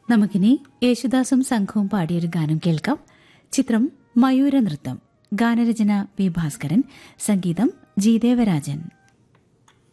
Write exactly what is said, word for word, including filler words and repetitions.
നമുക്കിനി യേശുദാസും സംഘവും പാടിയൊരു ഗാനം കേൾക്കാം. ചിത്രം മയൂരനൃത്തം. ഗാനരചന പി ഭാസ്കരൻ, സംഗീതം ജി ദേവരാജൻ.